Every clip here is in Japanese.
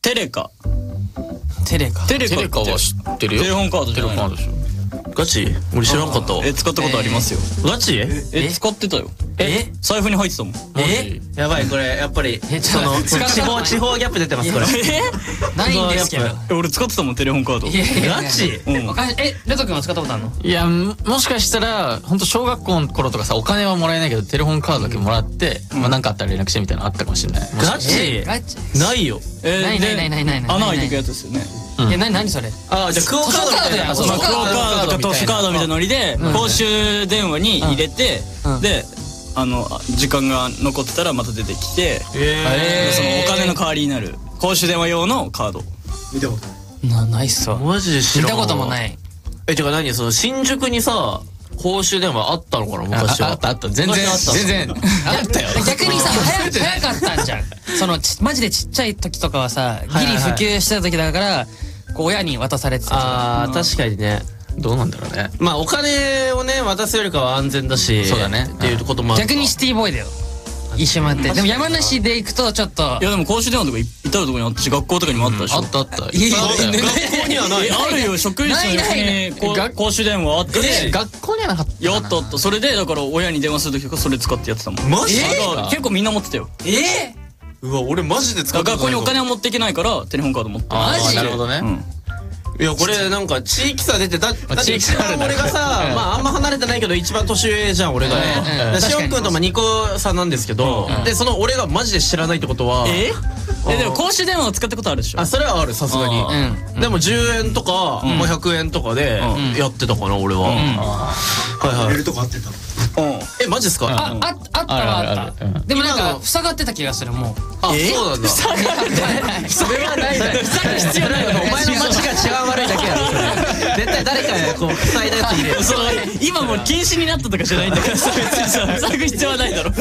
テレカ。 テレカテレカは知ってるよ。 テレホンカードじゃないの？ テレホンカードでしょ。 ガチ？俺知らんかったわ。 使ったことありますよ。 ガチ？ 使ってたよ。財布に入ってたもん。 やばい、これやっぱりその地方ギャップ出てますこれ。 ないんですけど。 俺使ってたもん、テレホンカード。 ガチ？ レト君は使ったことあるの？ いや、もしかしたら本当小学校の頃とかさ、お金はもらえないけどテレホンカードだけもらって、まあなんかあったら連絡してみたいなのあったかもしれない。 ガチ？ ガチ？ ないよ。 ない穴開いていくやつですよね。 何それ？ あ、じゃあクオカードみたいな。 クオカードとか図書カードみたいなノリで公衆電話に入れて、で時間が残ってたらまた出てきて、そのお金の代わりになる公衆電話用のカード。 見たことないっすわ。 マジで知らん。 見たこともない。 てか何、その新宿にさ公衆電話あったのかな昔は。 あった全然あったよ。 逆にさ、早かったんじゃん。そのマジでちっちゃい時とかはさ、ギリ普及してた時だからこう親に渡されてた。 ああ、確かにね。 どうなんだろうね。 まあお金をね渡すよりかは安全だし、 そうだねっていうこともある。 逆にシティボーイだよ。一周回って。でも山梨で行くとちょっと。 いやでも公衆電話とか至るところにあったし、学校とかにもあったでしょ。 あった。 学校にはない。 あるよ、職員室に公衆電話あって。 学校にはなかった。 やった。それでだから親に電話する時とかそれ使ってやってたもん。 マジ？ 結構みんな持ってたよ。 うわ、俺マジで使った。 学校にお金を持っていけないからテレホンカード持って。 マジ？なるほどね。 いや、これなんか地域差出て、だって一番俺がさ、まああんま離れてないけど一番年上じゃん俺が。しおんくんと2個差なんですけど、でその俺がマジで知らないってことは。 でも公衆電話を使ったことあるでしょ。 あ、それはある、さすがに。でも10円とか100円とかでやってたかな俺は。はいはい。 入れるとこあってた。 マジっすか？ あった。でもなんか塞がってた気がするもう。 あ、そうなんだ。 塞がってそれはないだろ。塞ぐ必要ないよ。 お前の街が治安悪いだけやろ。絶対誰かこう塞いだやついるよ。 今もう禁止になったとかじゃないんだからさ、別にさ塞ぐ必要はないだろ。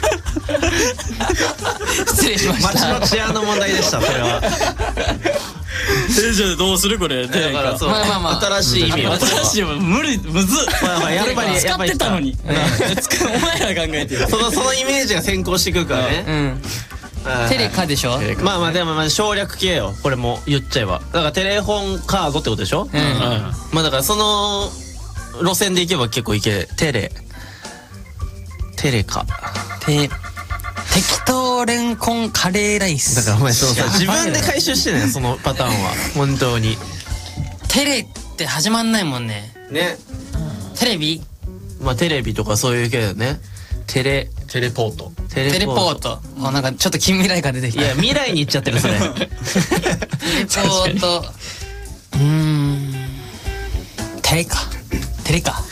失礼しました。 街の治安の問題でした、それは。 じゃあどうするこれ。 だからそう、新しい意味を。 新しい無理、むずっ。使ってたのに。お前ら考えてよ。 そのイメージが先行してくるからね。 テレカでしょ。 まあでも省略系よ、これも言っちゃえば。だからテレホンカードってことでしょ。まあだからその路線で行けば結構いけ。テレカ。 適当レンコンカレーライス。 だからお前そうさ、自分で回収してね、そのパターンは。本当に。 テレって始まんないもんね。 ね。 テレビ？ まあテレビとかそういう系だよね。テレポート。 テレポート。なんかちょっと近未来が出てきた。 いや、未来に行っちゃってる、それ。テレポート。テレか。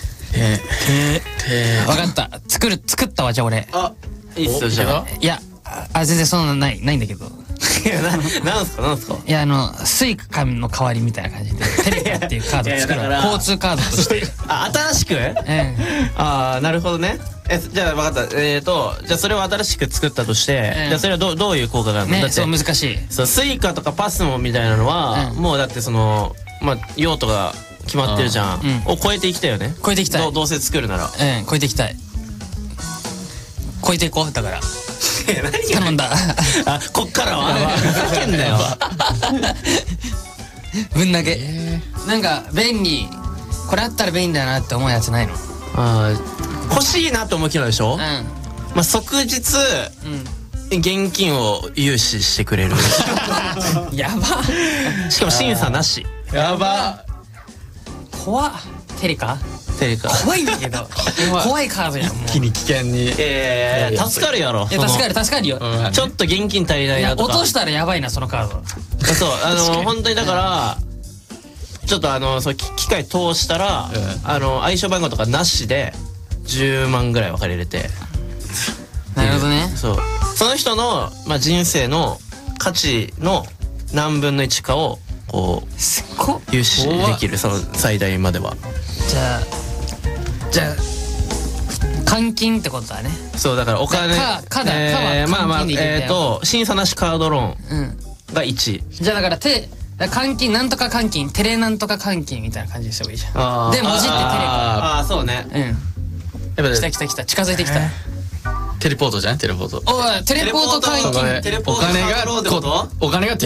わかった。作ったわ、じゃあ俺。 あ、いいっすよ、じゃあ。 いや、全然そんなないんだけど。 なんすかいや、スイカの代わりみたいな感じで、テレカっていうカードを作る。交通カードとして。 あ、新しく？ああ、なるほどね。じゃあ分かった。じゃあそれを新しく作ったとして、じゃあそれはどういう効果があるの？だってそう難しい。 そう、スイカとかパスモみたいなのは、もうだってまあ用途が決まってるじゃん。を超えていきたいよね。 超えていきたい。 どうせ作るなら。 超えていきたい。超えていこう、だから。頼んだ。 あ、こっからはふざけんなよ。 ぶん投げ。なんか便利、これあったら便利だなって思うやつないの？ 欲しいなと思う機能でしょ。まあ即日現金を融資してくれる。 やば。 しかも審査なし。 やば。 怖っ。テレカ怖いんだけど。怖いカードやん。もう一気に危険に。 助かるやろ。 いや、助かるよ。 ちょっと現金足りないなとか。 落としたらやばいな、そのカード。 そう、本当にだからちょっとそう機械通したら暗証番号とかなしで10万ぐらい分かれれて。 なるほどね。 そう、その人の人生の価値の何分の1かをこう融資できる、その最大までは。 じゃあ換金ってことだね。 そうだからお金審査なしカードローンが1。じゃあだから換金なんとか換金、テレなんとか換金みたいな感じにした方がいいじゃん。で文字ってテレか。 ああ、そうね。 来た近づいてきた。 テレポートじゃん、テレポート。 おい、テレポート換金。 お金が